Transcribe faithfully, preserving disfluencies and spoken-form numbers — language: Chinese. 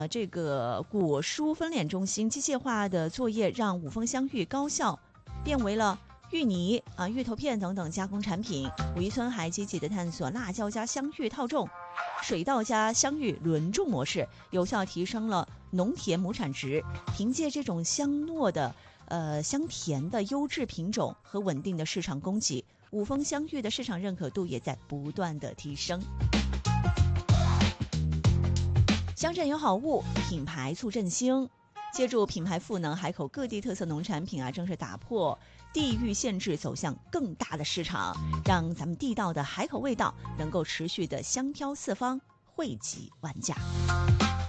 呃，这个果蔬分拣中心机械化的作业，让五丰香芋高效变为了芋泥啊、芋头片等等加工产品。武夷村还积极的探索辣椒加香芋套种、水稻加香芋轮种模式，有效提升了农田亩产值。凭借这种香糯的、呃香甜的优质品种和稳定的市场供给，五丰香芋的市场认可度也在不断的提升。乡镇有好物，品牌促振兴。借助品牌赋能，海口各地特色农产品啊，正是打破地域限制，走向更大的市场，让咱们地道的海口味道能够持续的香飘四方，惠及万家。